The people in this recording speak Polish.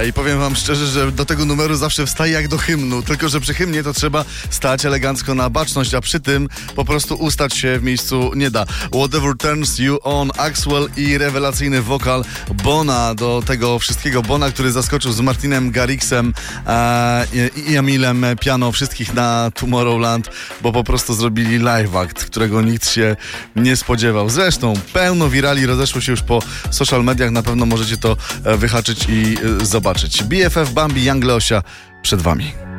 I powiem wam szczerze, że do tego numeru zawsze wstaję jak do hymnu, tylko że przy hymnie to trzeba stać elegancko na baczność, a przy tym po prostu ustać się w miejscu nie da. Whatever Turns You On, Axwell i rewelacyjny wokal Bona do tego wszystkiego. Bona, który zaskoczył z Martinem Garrixem i Emilem Piano wszystkich na Tomorrowland, bo po prostu zrobili live act, którego nikt się nie spodziewał. Zresztą pełno wirali rozeszło się już po social mediach, na pewno możecie to wyhaczyć i zobaczyć. BFF Bambi, Young Leosia przed wami.